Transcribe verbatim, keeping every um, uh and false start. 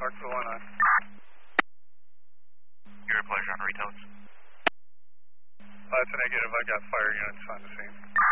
Clarksville one nine. Your pleasure on retouch. Uh, it's a negative. I got fire units on the scene.